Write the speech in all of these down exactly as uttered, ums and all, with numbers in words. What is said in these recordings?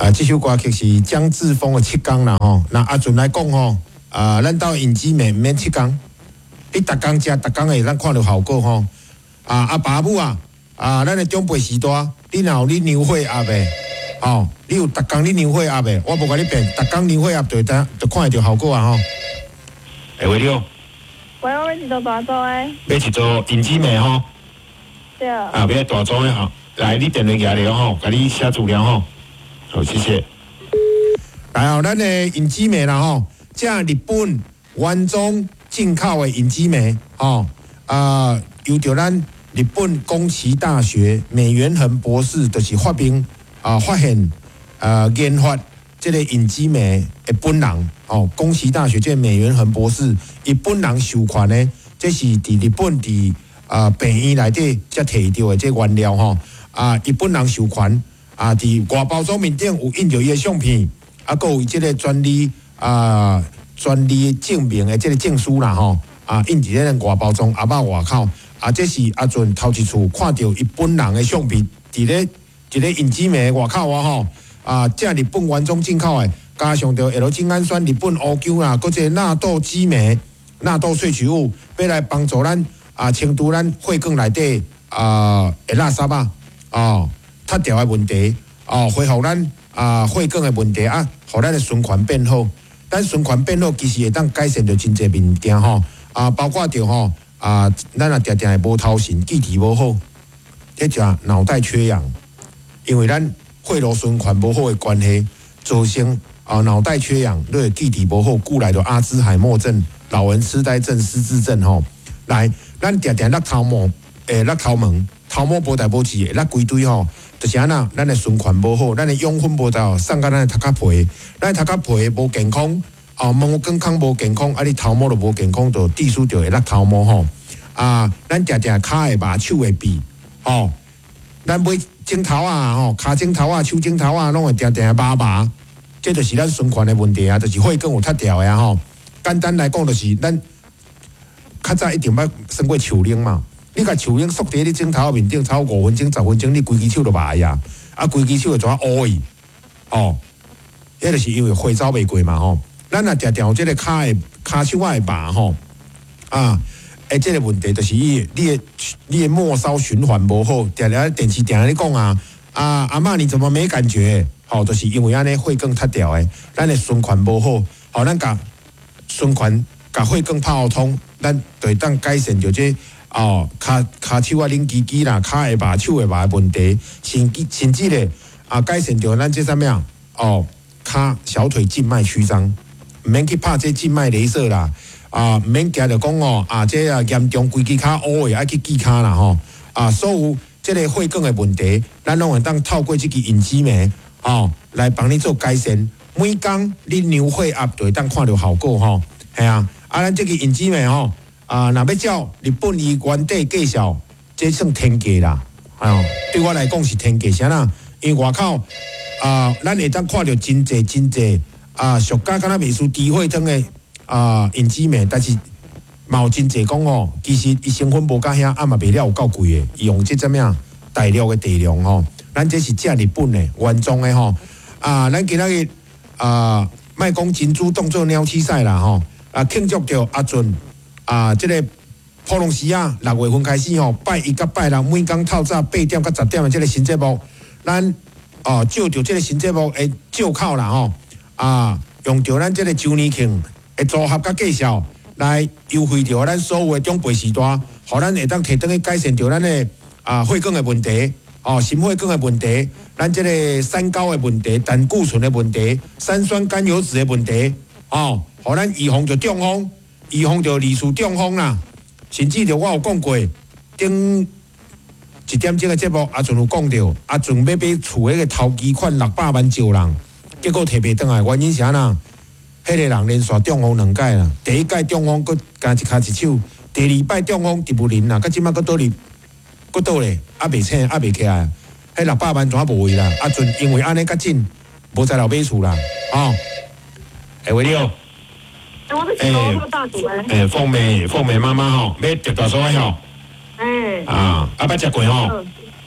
啊，这首歌曲是江志峰的《七工》啦吼。那阿俊来讲吼，啊，咱到引机妹毋免七工，你逐工食，逐工会咱看到效果吼。啊，阿爸母啊，啊，咱的长辈时代，你若有你牛血压的，哦，你有逐工你牛血压的，我无甲你骗，逐工牛血压就得就看会到效果啊吼。会会了。 喂，我要一座大组的。 要一座引机妹吼。 对。 啊，要大组的吼，来，你电话拿了吼，甲你写资料吼。好，谢谢。来哦，咱的引机妹啦吼，这日本原装进口的引机妹吼，啊，由着咱日本宫崎大学美元恒博士就是发明啊发现啊研发这个引机妹的本人哦，宫崎大学这个美元恒博士伊本人授权呢，这是伫日本伫啊病院内底才摕到的这原料吼啊，伊本人授权。啊！伫外包装面顶有印着伊的相片，啊，佮有伊即个专利啊、专利证明的即个证书啦吼，啊，印伫咧外包装阿爸外口，啊，这是阿俊头一次看到伊本人的相片，伫咧伫咧引机妹外口啊吼，啊，这日本原装进口的，加上着 L 精氨酸、日本乌龟啦，佮这纳豆激酶、纳豆萃取物，要来帮助咱啊清除咱血管内底啊的垃圾啊，哦。脱掉的问题，哦，恢复咱啊血管的问题啊，互咱的循环变好。咱循环变好，其实会当改善着真侪面件吼，啊，包括着吼啊，咱也定定会无头神，记忆无好，这叫脑袋缺氧，因为咱血路循环无好的关系，造成啊脑袋缺氧，对记忆无好，故来着阿兹海默症、老人痴呆症、失智症吼。来，咱定定落头毛，诶，落头毛，头毛无代无志，落规堆吼。就是安那，咱的循环无好，咱的养分无到，送到咱的头壳皮，咱头壳皮无健康，啊，毛健康无健康，啊，你头毛都无健康，就致使着会落头毛吼。啊，咱定定骹会麻，手会痹，吼，咱买镜头啊，吼，骹镜头啊，手镜头啊，拢会定定麻麻，这就是咱循环的问题啊，就是血管有脱掉的啊，吼。简单来讲，就是咱较早一定要算过树龄嘛。你甲树荫缩伫你镜头面顶超五分钟、十分钟，你规支手就麻呀，啊，规支手就怎啊乌去，哦，迄就是因为火走袂过嘛吼。咱若定定有即个骹的骹手仔的麻吼，啊，诶，即个问题就是伊你的你的末梢循环无好，定定电视定咧讲啊，啊阿嬷你怎么没感觉？吼，就是因为安尼血管脱掉诶，咱的循环无好，吼，咱甲循环甲血管拍互通，咱就会当改善着即。哦，骹骹手啊，冷吱吱啦，骹会麻、手会麻的问题，甚至甚至咧啊，改善着咱这啥物啊？哦，骹小腿静脉曲张，毋免去拍这静脉雷射啦，啊，毋免惊着讲哦，啊，这啊严重规支骹乌的，爱去记骹啦吼，啊，所有这个血管的问题，咱拢会当透过这个引机酶哦，来帮你做改善。每工你量血压就会当看到效果吼，系啊，啊，咱这个引机酶吼。啊，若要照日本伊原底介绍，这算天价啦，哦，对我来讲是天价，啥啦？因为外口啊，咱会当看到真济真济啊，俗家敢若袂输低血糖的啊引机酶，但是嘛有真济讲哦，其实伊成分无甲遐，啊嘛卖了有够贵的，伊用这怎么样大量的地量吼，咱这是正日本的原装的吼，啊，咱今仔日啊，卖讲珍珠当做鸟鼠屎啦吼，啊庆祝着阿俊。啊，这个普隆西亚六月份开始吼，拜一到拜六每工透早八点到十点的这个新节目，咱哦照着这个新节目的照口啦吼，啊用着咱这个周年庆的组合甲介绍来优惠着咱所有的长辈时代，互咱会当摕转去改善着咱的啊血管的问题，哦心血管的问题，咱这个三高的问题、胆固醇的问题、三酸甘油脂的问题，哦，互咱预防着中风。预防着二次中风啦，甚至着我有讲过，顶一点钟的节目，阿俊有讲到，阿俊要买厝迄个头期款六百万借人，结果摕袂倒来，原因是安那？迄个人连续中风两届啦，第一届中风，佮加一骹一手，第二摆中风直不灵啦，佮即摆佮倒哩，佮倒咧，还袂醒，还袂起来，迄六百万怎无去啦？阿俊因为安尼较紧，无再留买厝啦，哦，会为了。 哎， 哎，凤梅，凤梅妈妈吼，要食大寿吼， 哎， 啊，啊，捌食过吼，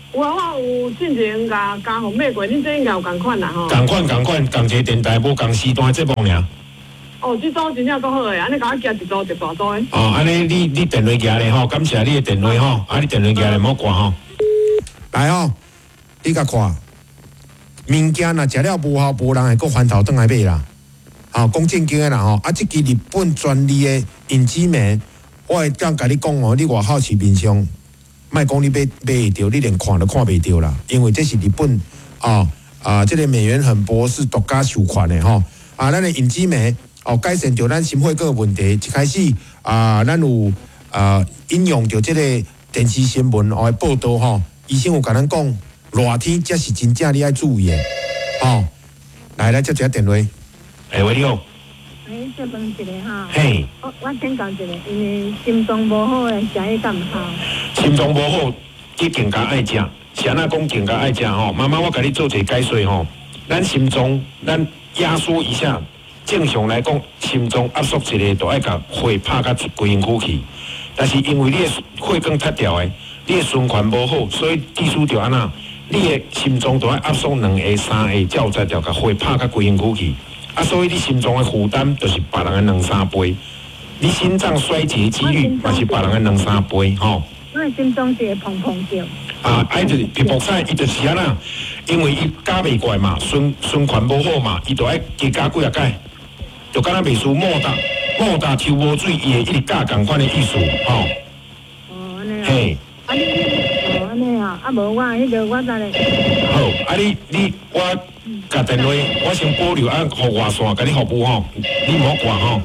有啊，我有进前甲加互买过，恁这应该有共款啦吼。 共款共款，共一个电台，无共时段节目尔。 哦，这组真正够好诶，安尼甲我加一组一大组诶。 哦，安尼你你电话寄咧吼，感谢你的电话吼，啊你电话寄咧，莫挂吼。来吼，你甲看，物件若食了无效，无人会搁翻头转来买啦。吼、哦，讲正经诶啦吼，啊，即支日本专利诶银子棉，我会当甲你讲哦，你外口市面上，莫讲你买买会着，你连看都看袂着啦，因为这是日本啊啊，这个美元很博士独家授权诶吼，啊，咱诶银子棉。哦，改善着咱心血管问题，一开始啊，咱有啊引用着即个电视新闻哦报道吼，医生有甲咱讲，热天才是真正你爱注意的，吼、哦。来来接一下电话，哎喂你好， 哎，这问一个哈， 嘿， 我我请教一个，因为心脏无好诶，食迄敢毋好？ 心脏无好，你更加爱食，是安那讲更加爱食吼。妈妈，我甲你做一个解说吼，咱心脏咱压缩一下。正常来讲，心脏压缩一个，就爱甲血拍甲规身躯去。但是因为你的血管塌掉的，你的循环无好，所以技术就安那，你的心脏就爱压缩两下、三下，才有才条甲血拍甲规身躯去。啊，所以你心脏的负担就是别人的两三倍，你心脏衰竭几率嘛是别人的两三倍，吼。 因为心脏是会砰砰叫。 啊，啊，就是皮肤晒，伊就是安那，因为伊加袂过嘛，循循环无好嘛，伊就爱加加几啊届。就敢若袂输莫大莫大抽无水，伊会一直教共款的意思，吼。 哦，安尼啊。 嘿。 啊你哦安尼啊，啊无我迄个我等下。 好，啊你你我甲电话，我先保留啊，互外线甲你服务吼，你莫挂吼。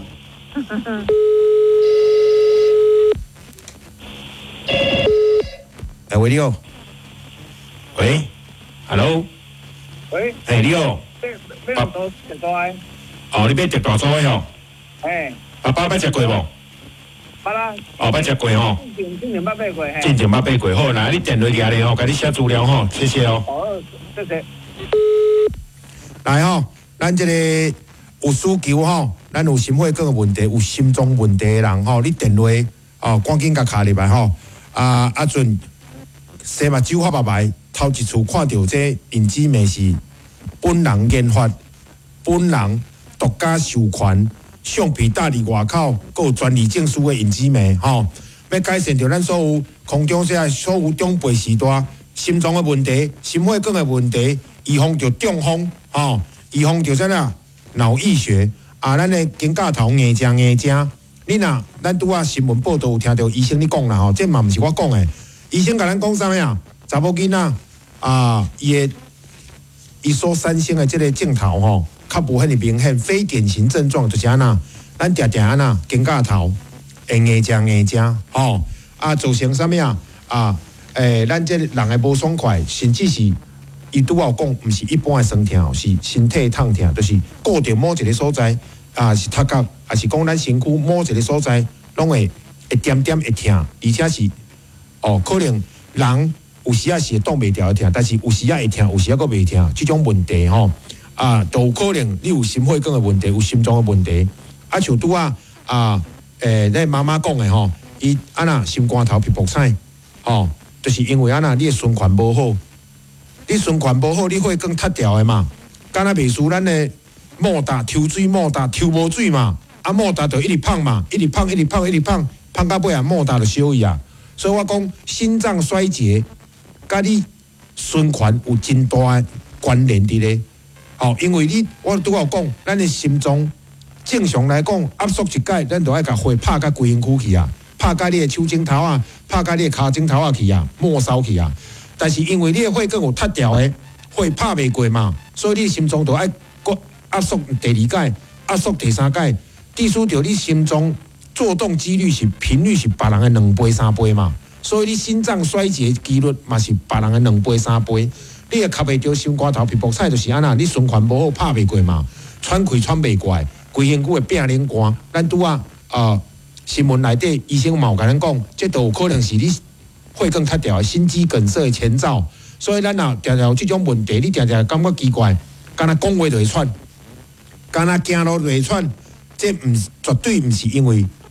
哎喂，你好。喂 ，Hello。 喂。 哎，你好。 要要多食多诶。 哦，你买特大组诶吼？ 嘿。 爸爸捌食过无？ 捌啦。 哦，捌食过吼。 之前之前捌买过嘿。 之前捌买过，好，来你电话寄咧吼，甲你写资料吼，谢谢哦。 哦，谢谢。 来吼，咱即个有需求吼，咱有心血管诶问题，有心脏问题诶人吼，你电话哦，赶紧甲卡入来吼。啊，阿俊，洗目睭发白白，头一次看到这银子面是本人研发。本人独家授权，橡皮搭伫外口，佮有专利证书的银子棉，吼，要改善着咱所有空中下所有长辈时代心脏的问题、心血管的问题，预防着中风，吼，预防着啥啦脑溢血，啊，咱的肩胛头硬正硬正，你若咱拄啊新闻报道有听到医生你讲啦，吼，这嘛毋是我讲的，医生甲咱讲啥物啊？查某囡仔啊，伊的伊所产生的即个镜头吼。较无遐尼明显，非典型症状就是安那，咱定定安那肩胛头会硬正硬正，吼啊造成啥物啊啊诶，咱这人会无爽快，甚至是伊拄有讲，毋是一般的酸痛，是身体痛痛，就是固定某一个所在啊，是头壳，还是讲咱身躯某一个所在，拢会一点点会痛，而且是哦，可能人有时啊是会挡袂牢的痛，但是有时啊会痛，有时啊佫袂痛，即种问题吼。啊，都有可能你有心血管的问题，有心脏的问题。啊，像拄啊啊，诶，咱妈妈讲的吼，伊安那心肝头皮薄菜，吼，就是因为安那你的循环无好，你循环无好，你血管塌掉的嘛。敢若袂输咱的莫达抽水莫达抽无水嘛，啊莫达就一直胖嘛，一直胖一直胖一直胖，胖到尾啊莫达就烧伊啊。所以我讲心脏衰竭，甲你循环有真大的关联伫咧。哦，因为你我拄有讲，咱的心脏正常来讲压缩一届，咱就爱甲血拍甲规身躯去啊，拍甲你的手指头啊，拍甲你的骹趾头啊去啊，末梢去啊。但是因为你的血管有塌掉的，血拍袂过嘛，所以你心脏就爱搁压缩第二届，压缩第三届，意思着你心脏做动几率是频率是别人的两倍三倍嘛，所以你心脏衰竭几率嘛是别人的两倍三倍。你也吸袂着心肝头皮薄菜，就是安那，你循环无好，拍袂过嘛，喘气喘袂过来，规身躯会变冷寒。咱拄啊啊新闻内底医生嘛有甲咱讲，这都有可能是你血管塌掉的心肌梗塞的前兆。所以咱啊常常有这种问题，你常常感觉奇怪，敢若讲话就会喘，敢若行路就会喘，这毋绝对毋是因为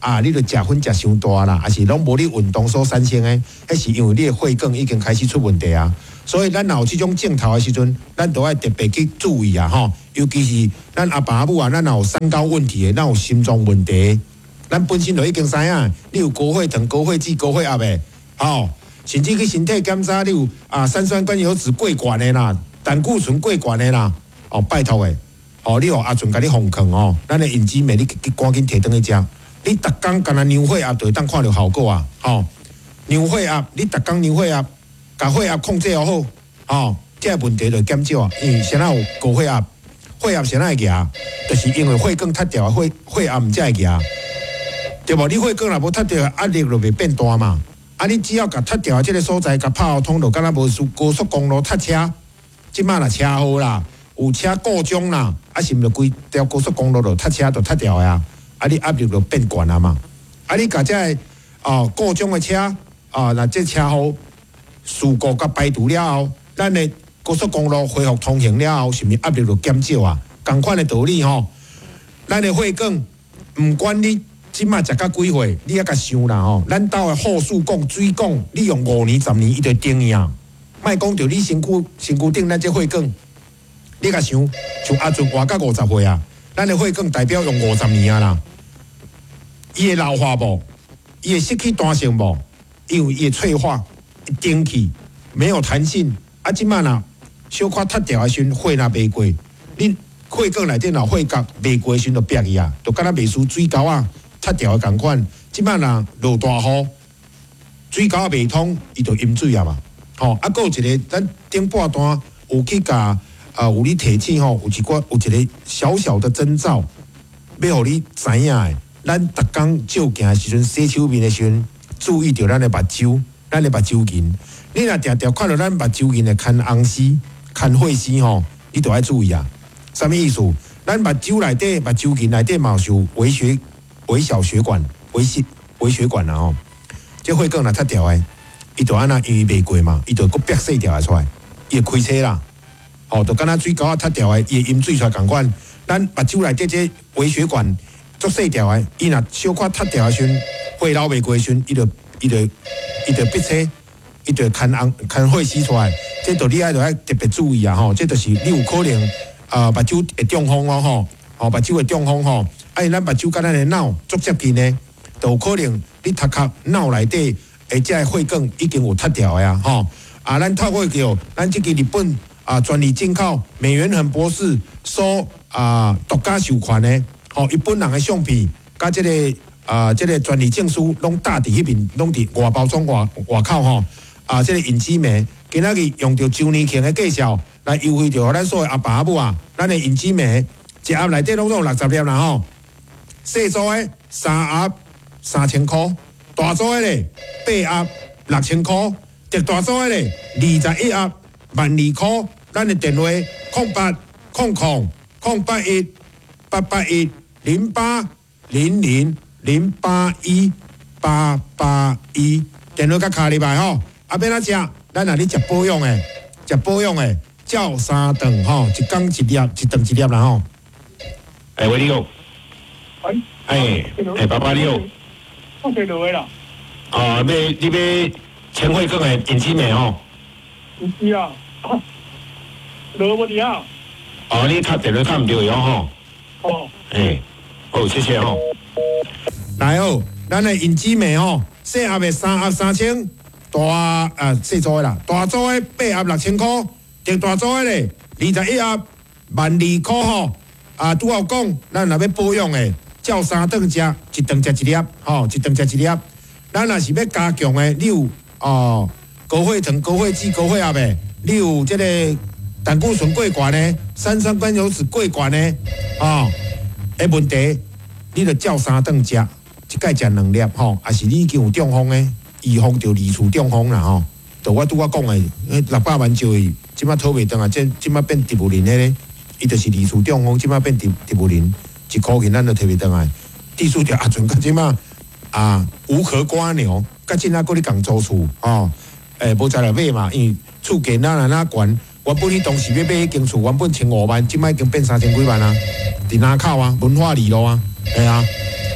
啊，你著食粉食伤大啦，还是拢无你运动所产生的，迄是因为你的血管已经开始出问题啊。所以咱若有即种镜头的时阵，咱都要特别去注意啊，吼！尤其是咱阿爸阿母啊，咱若有三高问题的，咱有心脏问题的，咱本身就已经知影，你有高血糖、高血脂、高血压的，吼、哦，甚至去身体检查，你有啊三酸甘油脂过悬的啦，胆固醇过悬的啦，哦，拜托的，哦，你互阿俊甲你奉劝哦，咱的引子美你赶紧摕转去食，你逐工干那牛血压就会当看到效果啊，吼、哦，牛血压，你逐工牛血压。把血压控制好，哦，这个问题就减少啊。因为现在有高血压，血压现在会压，就是因为血管塌掉，血血压唔才会压，对无？你血管若无塌掉，压力就袂变大嘛。啊，你只要甲塌掉这个所在，甲拍通就敢若无速高速公路塌车，即马若车祸啦，有车故障啦，啊是毋是规条高速公路就塌车就塌掉呀？啊，你压力就变悬啊嘛。啊，你甲这个哦故障的车啊，若这车祸。事故甲排除了后，咱的高速公路恢复通行了后，是毋是压力就减少啊？同款的道理吼，咱的血管，毋管你即马食到几岁，你也甲想啦吼。咱兜的护士讲、水管，你用五年、十年，伊就定啊。莫讲着你身躯身躯顶咱这血管，你甲想，像阿俊活到五十岁啊，咱的血管代表用五十年啊啦。伊会老化无？伊会失去弹性无？因为伊会脆化。顶起没有弹性，啊！即摆呐，小可塌掉的时阵，血若袂过，你血管内底若血角袂过的时阵就瘪去啊，就敢若袂输水沟啊塌掉的共款。即摆若落大雨，水沟袂通，伊就淹水啊嘛。吼、哦，啊，还有一个，咱顶半段有去甲啊，有你提醒吼，有一寡有一个小小的征兆，要互你知影的。咱逐工照镜的时阵，洗手面的时阵，注意着咱的目睭。咱的目睭筋，你若常常看到咱目睭筋的看红丝、看血丝吼，你都要注意啊。什么意思？咱目睭内底、目睭筋内底嘛有微血、微小血管、微细、微血管啊吼。这血管若塌掉的，伊就安那因为袂过嘛，伊就佫瘪细条出来，伊会开车啦。哦，就敢若水沟啊塌掉的，伊会淹水出来共款。咱目睭内底这微血管足细条的，伊若小可塌掉的时阵，血流袂过的时阵，伊就伊就伊就闭车，伊就看红看血丝出来，这道你爱就爱特别注意啊吼！这就是你有可能啊目睭会中风哦吼，哦目睭会中风吼，啊因咱目睭甲咱的脑足接近呢，就有可能你头壳脑内底诶这血管已经有塌掉呀吼！啊，咱透过叫咱这个日本啊专利进口美元恒博士所啊独家授权的，吼日本人的相片甲这个。啊，这个专利证书拢搭伫迄边，拢伫外包装外外口吼。啊，这个引子梅今仔日用着周年庆的介绍来优惠着咱所有阿爸阿母啊，咱的引子梅一盒内底拢有六十粒啦吼。细组的三盒三千块，大组的咧八盒六千块，特大组的咧二十一盒万二块。咱的电话空八空空空八一八八一零八零零。零八一八八一，电话甲卡入来吼，啊，要哪食？咱若咧食保养诶，食保养诶，照三顿吼，一工一粒，一顿一粒啦吼。 哎，喂，你好。 喂。 哎，哎，爸爸你好。 我坐落位啦。 啊，要你要千惠港诶引子梅吼。 引子啊，落无伫啊。 哦，你卡电话卡毋对哦吼。哦。 哎，好，谢谢吼。 来哦，咱的引子梅吼，细盒的三盒三千，大啊细组的啦，大组的八盒六千块，特大组的咧二十一盒万二块吼。啊，拄好讲，咱若要保养的，照三顿食，一顿食一粒，吼，一顿食一粒。咱若是要加强的，你有哦高血糖、高血脂、高血压的，你有这个胆固醇过悬的，三酸甘油脂过悬的，哦，的问题。你著照三顿食，一摆食两粒吼，还是你已经有中风诶？预防着二次中风啦吼。就我拄我讲诶，六百万就伊即摆讨袂转啊，即即摆变植物人诶咧，伊就是二次中风，即摆变植植物人，一箍钱咱都摕袂转来。地主条阿俊甲即摆啊无壳瓜牛，甲即仔佫咧共租厝吼，诶无在来买嘛，因为厝价哪来哪悬。原本你当时要买迄间厝，原本千五万，即摆已经变三千几万啊，伫哪口啊？文化里路啊。哎啊，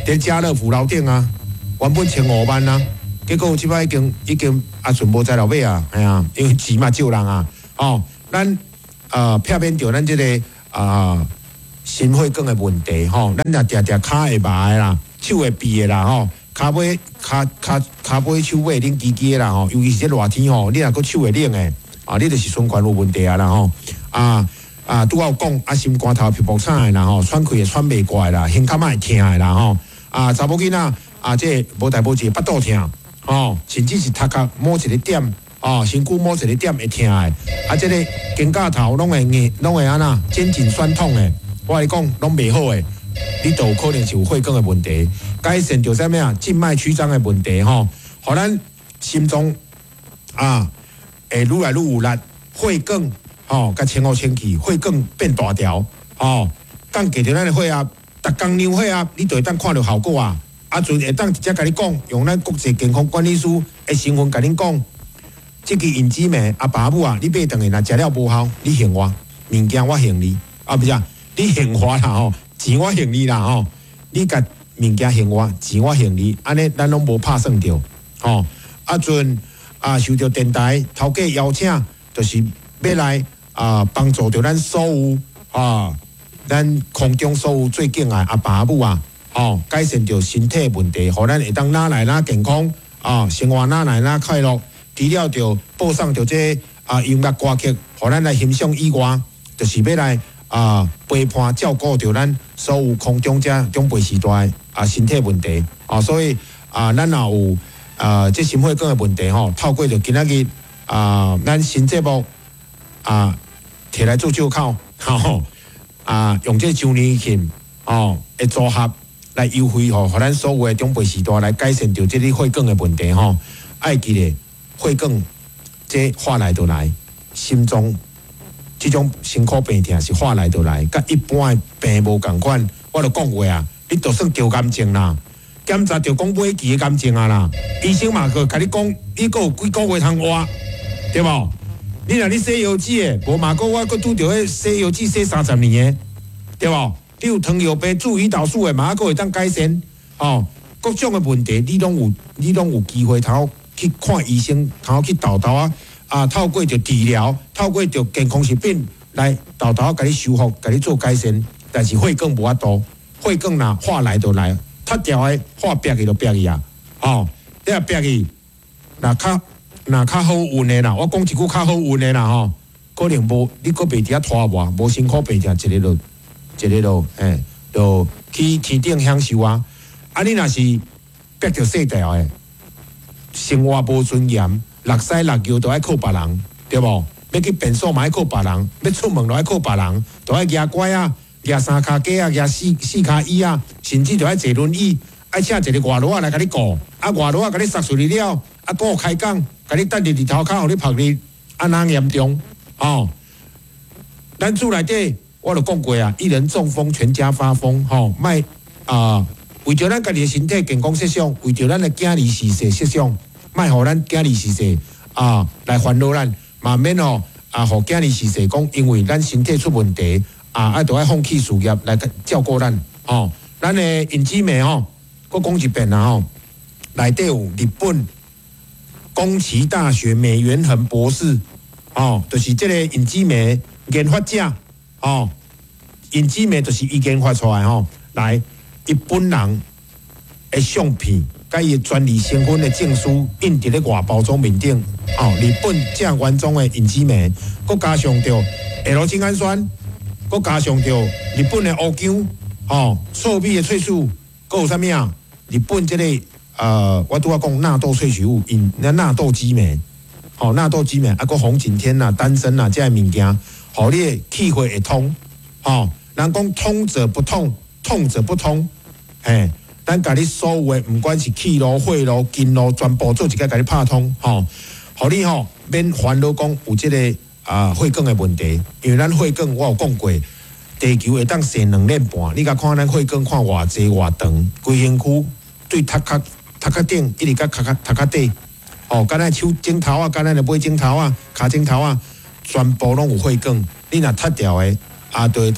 伫家乐福楼顶啊，原本千五万啊，结果即摆已经已经啊，全无在落尾啊，哎呀，因为钱嘛少人啊，哦，咱呃避免着咱即、這个啊、呃、心血管的问题吼，咱若定定骹会麻的啦，手会痹的啦吼，骹尾骹骹骹尾手尾冷吱吱的啦吼，尤其是这热天吼，你若个手会冷的，啊，你就是循环有问题啊啦吼，啊。啊，拄好讲啊，心肝头皮肤惨的啦吼，喘气会喘袂过来啦，胸口嘛会痛的啦吼。啊，查某囡仔啊，这无代无志巴肚痛，吼，甚至是头壳摸一个点，哦，身躯摸一个点会痛的。啊，这个肩胛头拢会硬，拢会安那肩颈酸痛的。我跟你讲，拢袂好的，你都有可能是有血管的问题，改善着啥物啊？静脉曲张的问题吼，互咱心脏啊会愈来愈有力，血管。哦，甲前后前去，血管变大条，哦，降低着咱的血压，逐工量血压，你就会当看到效果啊！啊，阵会当直接甲你讲，用咱国际健康管理师的身份甲恁讲，即支银子妹阿爸母啊，你买顿去若食了无效，你还我物件我还你，啊不是啊，你还我啦吼，钱我还你啦吼，你甲物件还我，钱我还你，安尼咱拢无拍算着，吼、哦，啊阵啊受到电台头家邀请，就是要来。啊，帮助着咱所有啊，咱空中所有最敬爱阿爸母啊，哦，改善着身体问题，互咱会当哪来哪健康啊，生活哪来哪快乐。除了着播送着这啊音乐歌曲，互咱来欣赏以外，就是要来啊陪伴照顾着咱所有空中这种陪时代啊身体问题啊，所以啊，咱若有啊这心血管的问题吼，透过着今仔日啊咱新节目啊。摕来做借口，吼啊，用这周年庆哦的组合来优惠吼，互咱所有的长辈时代来改善掉这啲血管的问题吼。爱记咧，血管这话来就来，心脏这种辛苦病痛是话来就来，甲一般的病无共款。我就讲过啊，你就算得癌症啦，检查着讲尾期的癌症啊啦，医生嘛个甲你讲，你个有几个月通活，对无？你若你洗腰子的，无嘛讲我搁拄着迄洗腰子洗三十年的，对无？你有糖尿病、注胰岛素的，嘛搁会当改善，哦，各种的问题你拢有，你拢有机会通去看医生，通去豆豆啊，啊，透过着治疗，透过着健康食品来豆豆甲你修复，甲你做改善。但是血管无法度，血管若化来就来，塌掉的化壁去就壁去啊，哦，你若壁去，若较。若较好运的啦，我讲一句较好运的啦吼，可能无你搁袂伫遐拖磨，无辛苦白食，一日就一日就诶，就去天顶享受啊！啊，你若是逼着世代的，生活无尊严，六屎六尿都爱靠别人，对无？要去便所嘛爱靠别人，要出门都爱靠别人，都爱举拐啊，举三脚架啊，举四四脚椅啊，甚至就爱坐轮椅，爱请一个外劳来甲你顾，啊外劳啊甲你杀出去了，啊搁开讲。甲你等伫日头骹，互你晒日，安那严重哦？咱厝内底我就讲过啊，一人中风，全家发疯吼，卖啊，为着咱家己的身体健康设想，为着咱的囝儿逝世设想，卖互咱囝儿逝世啊来烦恼咱，嘛免吼啊，互囝儿逝世讲，因为咱身体出问题啊，啊，都爱放弃事业来照顾咱哦。咱的尹姊妹吼，我讲一遍啦吼，内底有日本。宫崎大学美元恒博士，哦，就是这个引子酶研发者，哦，引子酶就是伊研发出来吼，来，伊本人的相片，甲伊专利成分的证书印伫咧外包装面顶，哦，日本正原装的引子酶，佮加上着 L 精氨酸，佮加上着日本的乌姜，哦，臭米的萃取，佮有啥物啊？日本这个。呃，我拄仔讲纳豆萃取物，因那纳豆激酶，吼、哦、纳豆激酶，啊个红景天呐、丹参呐，这些物件，互你的气血会通，吼、哦，人讲通者不痛，痛者不通，嘿，咱甲你所有的，不管是气路、血路、筋路，全部做一个甲你拍通，吼、哦，互你吼免烦恼讲有这个啊血管的问题，因为咱血管我有讲过，地球会当生两年半，你甲看咱血管看偌济偌长，规身躯对头壳。头壳顶一直甲头壳头壳底，哦，敢若手指头啊，敢若尾指头啊、骹指头啊，全部拢有血管。你若塌掉的，啊，就会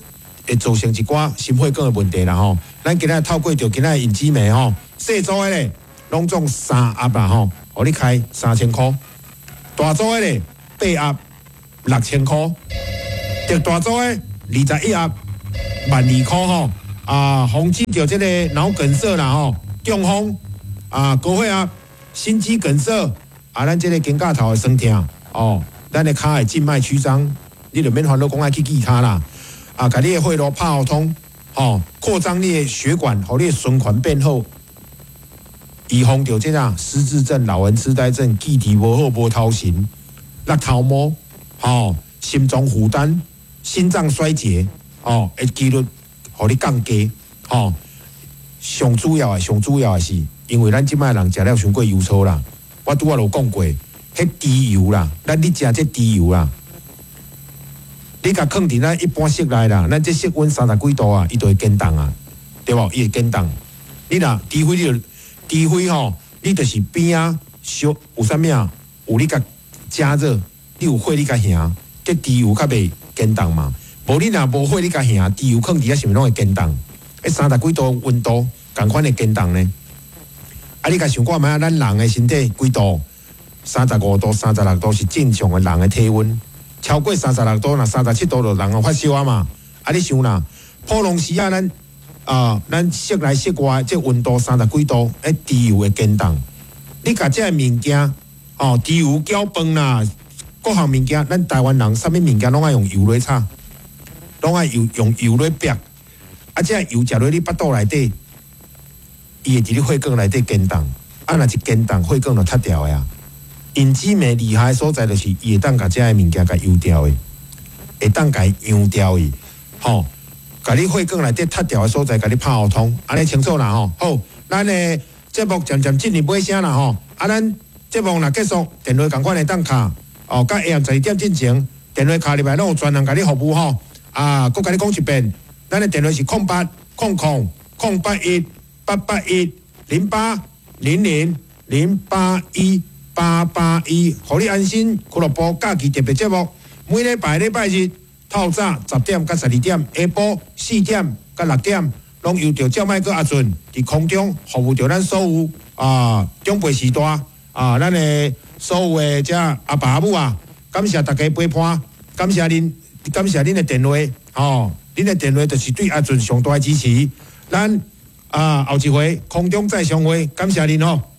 会造成一寡心血管的问题啦吼。咱今仔透过着今仔引子梅吼，细组的咧，拢总三盒啦吼，互你开三千箍；大组的咧八盒六千箍；特大组的二十一盒万二箍吼。啊，防止着这个脑梗塞啦吼，中风啊，高血压、心肌梗塞啊，咱这个肩胛头的酸痛哦，咱的骹的静脉曲张，你就免烦恼讲爱去记骹啦。啊，甲你的血路拍互通，吼，扩张你的血管，互你的循环变好，预防着这样失智症、老人痴呆症、记忆无好、无头神、落头毛，吼，心脏负担、心脏衰竭，哦，的几率。互你降低，吼、哦，上主要的、上主要的是，因为咱即摆人食了伤过油醋啦。我拄仔就讲过，迄猪油啦，咱你食这猪油啦，你甲放伫咱一般室内啦，咱这室温三十几度啊，伊就会减冻啊，对无？伊会减冻。你若猪血，你就猪血吼，你就是边啊烧有啥物啊？有你甲加热，你有火你甲烘，这猪油较袂减冻嘛。无你若无火，你甲烘猪油放伫遐，是毋是拢会减冻？迄三十几度温度，共款会减冻呢？啊，你甲想看觅，咱人的身体几度？三十五度、三十六度是正常的人的体温。超过三十六度，若三十七度就人会发烧啊嘛。啊，你想啦，普通时啊，咱啊，咱室内室外这温度三十几度，迄猪油会减冻。你甲这物件，哦，猪油搅饭啦，各项物件，咱台湾人啥物物件拢爱用油来炒。拢爱油用油来煸，啊，这油食落你腹肚内底，伊会伫你血管内底减冻，啊，若是减冻，血管就塌掉的啊。引子梅厉害的所在就是伊会当甲这个物件甲油掉的，会当甲油掉的，吼，甲你血管内底塌掉的所在，甲你拍互通，安尼清楚啦吼。好，咱的节目渐渐进入尾声啦吼，啊，咱节目若结束，电话共款会当卡，哦，到下暗十二点进前，电话卡入来，拢有专人甲你服务吼。啊，佮甲你讲一遍，咱的电话是空八空空空八一八八一零八零零零八一八八一，互你安心俱乐部假期特别节目，每礼拜礼拜日透早十点到十二点，下晡四点到六点，拢由着赵麦哥阿俊伫空中服务着咱所有啊长辈时代啊，咱的所有的遮阿爸阿母啊，感谢大家陪伴，感谢恁。感谢恁的电话，吼，恁的电话就是对阿俊上大的支持。咱啊后一回空中再相会，感谢恁吼。